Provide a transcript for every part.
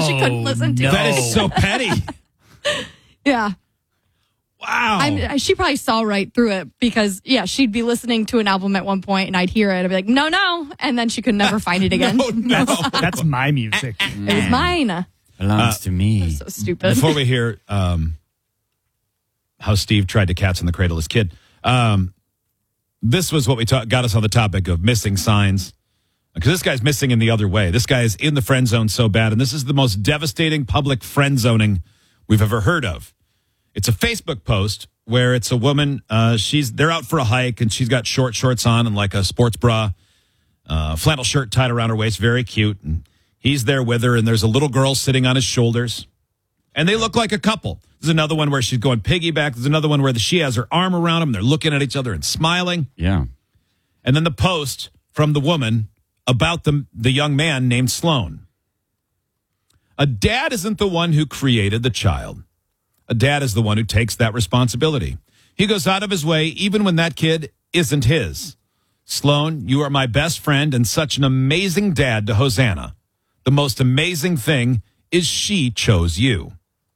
she couldn't listen to it. That is so petty. Yeah. Wow. She probably saw right through it because, she'd be listening to an album at one point and I'd hear it. I'd be like, no. And then she could never find it again. No. That's my music. It was mine. Belongs to me. So stupid. Before we hear how Steve tried to cats in the cradle his kid, this was what got us on the topic of missing signs. Because this guy's missing in the other way. This guy is in the friend zone so bad, and this is the most devastating public friend zoning we've ever heard of. It's a Facebook post where it's a woman. They're out for a hike, and she's got short shorts on and like a sports bra, flannel shirt tied around her waist, very cute. And he's there with her, and there's a little girl sitting on his shoulders, and they look like a couple. There's another one where she's going piggyback. There's another one where she has her arm around him. They're looking at each other and smiling. Yeah. And then the post from the woman about the young man named Sloan. A dad isn't the one who created the child. A dad is the one who takes that responsibility. He goes out of his way even when that kid isn't his. Sloan, you are my best friend and such an amazing dad to Hosanna. The most amazing thing is she chose you.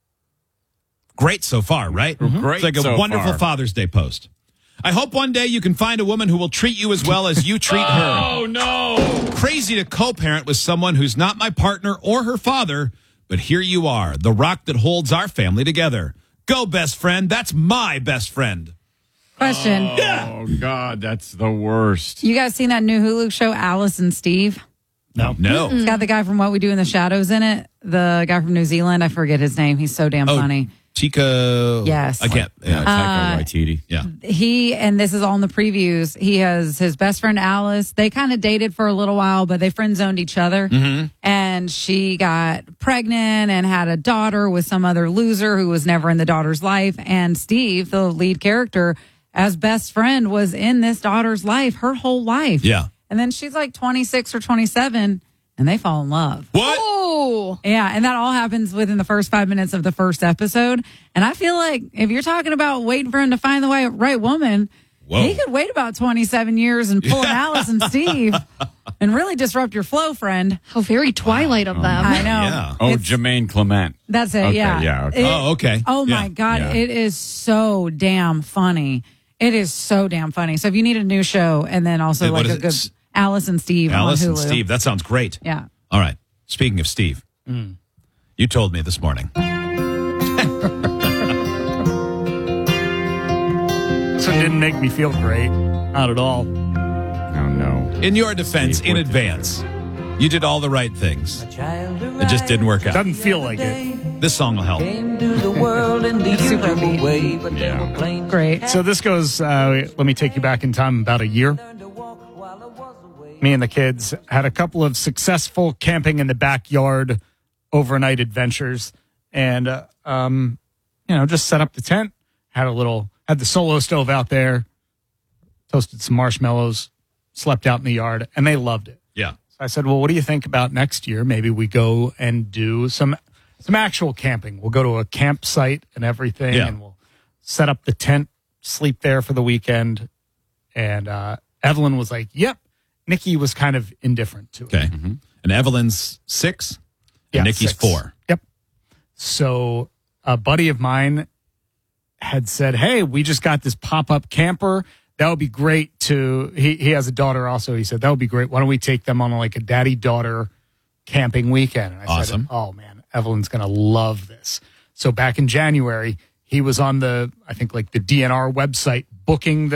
Great so far, right? Mm-hmm. Great It's like a so wonderful far. Father's Day post. I hope one day you can find a woman who will treat you as well as you treat her. Oh, no. Crazy to co-parent with someone who's not my partner or her father, but here you are, the rock that holds our family together. Go, best friend. That's my best friend. Question. Oh, God, that's the worst. You guys seen that new Hulu show, Alice and Steve? No. It's got the guy from What We Do in the Shadows in it. The guy from New Zealand. I forget his name. He's so damn funny. Tika. Yes. I can't. Taika Waititi. Yeah. He, and this is all in the previews, he has his best friend Alice. They kind of dated for a little while, but they friend zoned each other. Mm-hmm. And she got pregnant and had a daughter with some other loser who was never in the daughter's life. And Steve, the lead character, as best friend, was in this daughter's life her whole life. Yeah. And then she's like 26 or 27 and they fall in love. What? Oh. Yeah, and that all happens within the first 5 minutes of the first episode. And I feel like if you're talking about waiting for him to find the right woman, he could wait about 27 years and pull an Alice and Steve and really disrupt your flow, friend. How very Twilight of them. I know. Yeah. Oh, Jermaine Clement. That's it, Okay, yeah. yeah, okay. Okay. Oh, Yeah. my God. Yeah. It is so damn funny. It is so damn funny. So if you need a new show and then also What like is a good it? Alice and Steve Alice on Hulu. and Steve. That sounds great. Yeah. All right. Speaking of Steve, you told me this morning. So it didn't make me feel great. Not at all. Oh, no. In your defense, Steve, in what the- advance, you did all the right things. It just didn't work out. Doesn't feel like it. This song will help. Super beat. Yeah. Great. So this goes, let me take you back in time about a year. Me and the kids had a couple of successful camping in the backyard overnight adventures and, just set up the tent, had the solo stove out there, toasted some marshmallows, slept out in the yard, and they loved it. Yeah. So I said, well, what do you think about next year? Maybe we go and do some actual camping. We'll go to a campsite and everything, and we'll set up the tent, sleep there for the weekend. And Evelyn was like, yep. Nikki was kind of indifferent to it. Okay. And Evelyn's 6 and Nikki's 6. 4. Yep. So a buddy of mine had said, hey, we just got this pop-up camper. That would be great he has a daughter also. He said, that would be great. Why don't we take them on like a daddy-daughter camping weekend? And I Awesome. said, oh, man, Evelyn's going to love this. So back in January, he was on the DNR website booking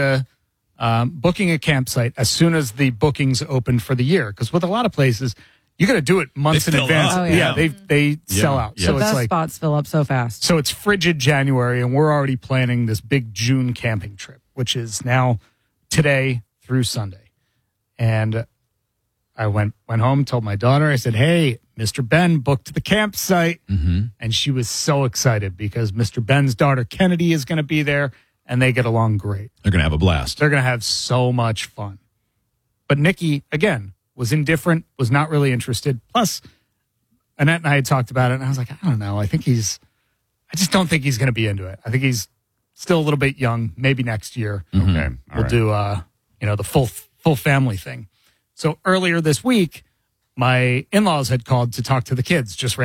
a campsite as soon as the bookings opened for the year. Because with a lot of places, you got to do it months They in fill advance. up. Oh, yeah. They sell out. Yeah. So The it's best like, spots fill up so fast. so it's frigid January, and we're already planning this big June camping trip, which is now today through Sunday. And I went home, told my daughter, I said, hey, Mr. Ben booked the campsite. Mm-hmm. And she was so excited because Mr. Ben's daughter, Kennedy, is going to be there, and they get along great. They're going to have a blast. They're going to have so much fun. But Nikki, again, was indifferent, was not really interested. Plus, Annette and I had talked about it, and I was like, I don't know. I just don't think he's going to be into it. I think he's still a little bit young, maybe next year. Okay. We'll do, the full family thing. So earlier this week, my in-laws had called to talk to the kids just